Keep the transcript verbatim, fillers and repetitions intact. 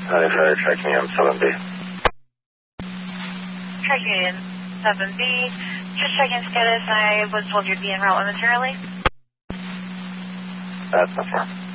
ninety-five, checking in seven B. Checking in seven B. Just checking status. I was told you'd be en route momentarily. That's the form.